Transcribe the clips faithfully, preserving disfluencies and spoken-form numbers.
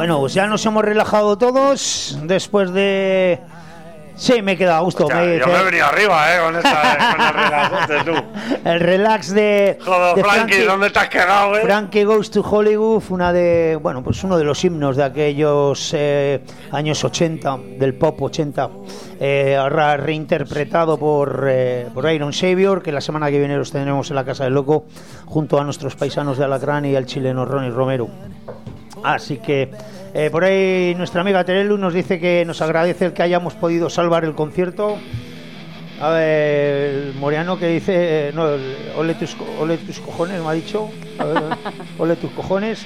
Bueno, pues ya nos hemos relajado todos después de... Sí, me he quedado a gusto. O sea, me, yo me he venido arriba, ¿eh? Con, esta, con el relax, tú. El relax de... Joder, de Frankie, Frankie, ¿dónde te has quedado, eh? Frankie Goes to Hollywood, una de... Bueno, pues uno de los himnos de aquellos eh, años ochenta, del pop ochenta, eh, ahora reinterpretado por, eh, por Iron Savior, que la semana que viene los tendremos en la Casa del Loco, junto a nuestros paisanos de Alacrán y al chileno Ronnie Romero. Así que... Eh, por ahí nuestra amiga Terelu nos dice que nos agradece el que hayamos podido salvar el concierto. A ver, el Moriano que dice, eh, no, el, ole, tus, ole tus cojones, me ha dicho. A ver, ole tus cojones.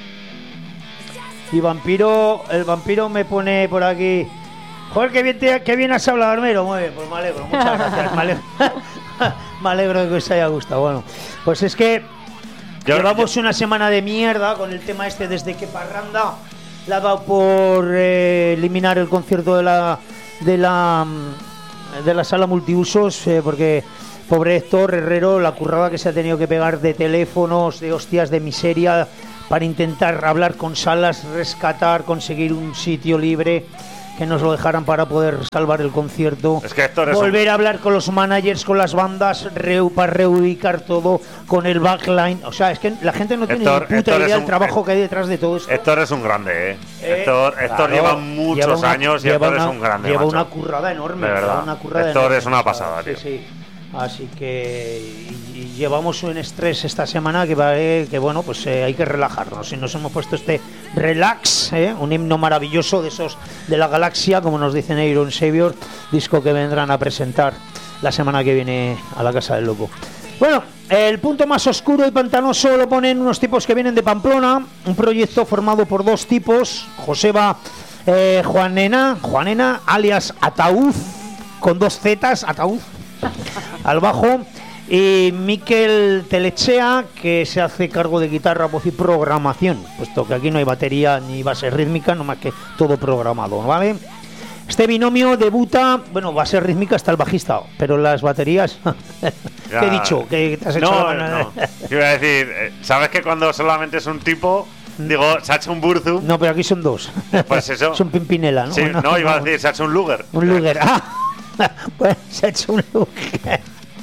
Y Vampiro, el Vampiro me pone por aquí, joder, qué bien, te, qué bien has hablado, Armero. Muy bien, pues me alegro, muchas gracias. Me alegro, me alegro de que os haya gustado. Bueno, pues es que yo, llevamos yo... una semana de mierda con el tema este desde que Parranda la ha dado por eh, eliminar el concierto de la de la de la sala multiusos, eh, porque pobre Héctor Herrero, la currada que se ha tenido que pegar de teléfonos, de hostias, de miseria, para intentar hablar con salas, rescatar, conseguir un sitio libre que nos lo dejaran para poder salvar el concierto. Es que Héctor es volver un... a hablar con los managers, con las bandas, re, para reubicar todo, con el backline. O sea, es que la gente no tiene Héctor, ni puta Héctor idea del un... trabajo que hay detrás de todo esto. Héctor es un grande, ¿eh? eh Héctor, Héctor claro, lleva muchos lleva una, años y Héctor una, es un grande, Lleva macho. una currada enorme. De verdad. Una currada Héctor enorme, es una pasada, sí, tío. Sí. Así que y, y llevamos un estrés esta semana que, vale, que bueno, pues eh, hay que relajarnos. Y nos hemos puesto este relax, eh, un himno maravilloso de esos de la galaxia, como nos dicen Iron Savior, disco que vendrán a presentar la semana que viene a la Casa del Loco. Bueno, el punto más oscuro y pantanoso lo ponen unos tipos que vienen de Pamplona, un proyecto formado por dos tipos, Joseba eh, Juanena, Juanena, alias Ataúd, con dos zetas, Ataúd, al bajo, y Miquel Telechea, que se hace cargo de guitarra, voz y programación, puesto que aquí no hay batería ni base rítmica, nomás que todo programado, ¿vale? Este binomio debuta, bueno, base rítmica hasta el bajista, pero las baterías... Ya, ¿Qué he dicho? ¿Qué te has hecho no, la mano? no. Iba a decir, ¿sabes que cuando solamente es un tipo, digo, se ha hecho un Burzum? No, pero aquí son dos. Pues eso. Son Pimpinela, ¿no? Sí, no, no, iba a decir, se ha hecho un Luger. Un Luger. Ah, pues se ha hecho un Luger.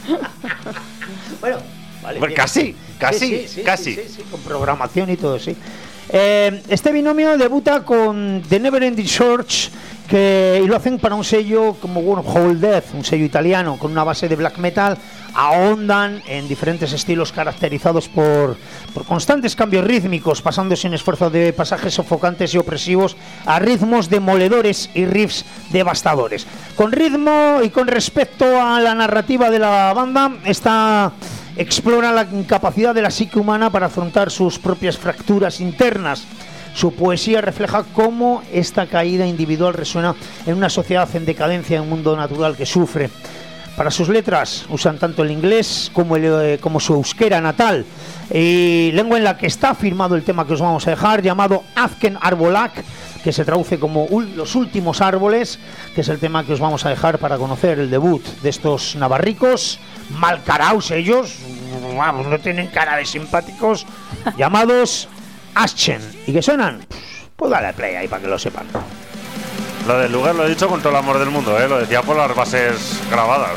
Bueno, vale. Pues casi, casi, sí, sí, sí, casi. Sí, sí, sí, con programación y todo, sí. Eh, este binomio debuta con The Neverending Search, que y lo hacen para un sello como bueno, Whole Death, un sello italiano con una base de black metal. Ahondan en diferentes estilos caracterizados por, por constantes cambios rítmicos, pasando sin esfuerzo de pasajes sofocantes y opresivos a ritmos demoledores y riffs devastadores. Con ritmo y con respecto a la narrativa de la banda, esta explora la incapacidad de la psique humana para afrontar sus propias fracturas internas. Su poesía refleja cómo esta caída individual resuena en una sociedad en decadencia, en un mundo natural que sufre. Para sus letras usan tanto el inglés como, el, eh, como su euskera natal, y lengua en la que está firmado el tema que os vamos a dejar, llamado Azken Arbolak, que se traduce como Los Últimos Árboles, que es el tema que os vamos a dejar para conocer el debut de estos navarricos, malcaraos ellos, vamos, no tienen cara de simpáticos, llamados Aschen, y que suenan, pues dale play ahí para que lo sepan. Lo del lugar lo he dicho con todo el amor del mundo, ¿eh? Lo decía por las bases grabadas.